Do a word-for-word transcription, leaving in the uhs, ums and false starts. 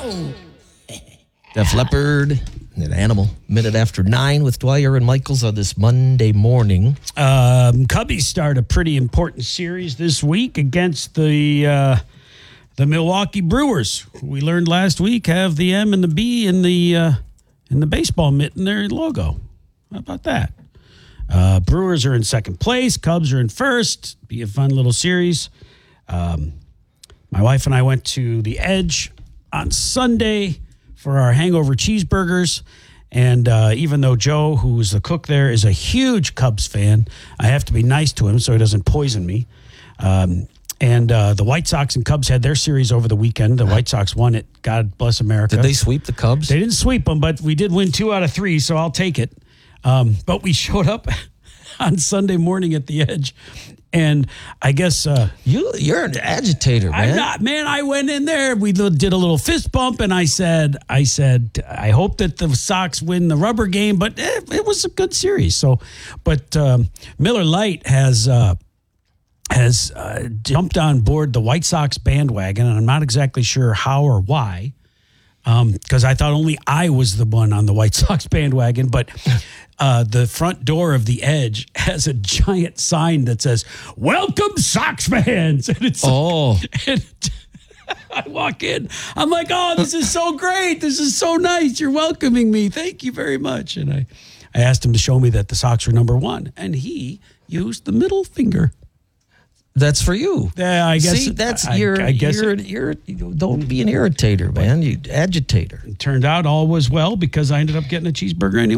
Def Leppard, an Animal. Minute after nine with Dwyer and Michaels on this Monday morning. Um, Cubbies start a pretty important series this week against the uh, the Milwaukee Brewers. We learned last week have the M and the B in the uh, in the baseball mitt in their logo. How about that? Uh, Brewers are in second place. Cubs are in first. Be a fun little series. Um, my wife and I went to the Edge on Sunday for our hangover cheeseburgers. And uh, even though Joe, who is the cook there, is a huge Cubs fan, I have to be nice to him so he doesn't poison me. Um, and uh, the White Sox and Cubs had their series over the weekend. The White Sox won it. God bless America. Did they sweep the Cubs? They didn't sweep them, but we did win two out of three, so I'll take it. Um, but we showed up on Sunday morning at the Edge. And I guess uh, you, you're an agitator, man. I'm not, man. I went in there. We did a little fist bump, and I said, "I said, I hope that the Sox win the rubber game." But it, it was a good series. So, but um, Miller Lite has uh, has uh, jumped on board the White Sox bandwagon, and I'm not exactly sure how or why. Because um, I thought only I was the one on the White Sox bandwagon, but uh, the front door of the Edge has a giant sign that says "Welcome Sox fans," and it's oh, and I walk in, I'm like, "Oh, this is so great! This is so nice! You're welcoming me. Thank you very much." And I, I asked him to show me that the Sox were number one, and he used the middle finger. That's for you. Yeah, I guess. See, that's I, you're. I guess you're, it, you're. You don't be an irritator, man. You agitator. It turned out all was well because I ended up getting a cheeseburger anyway.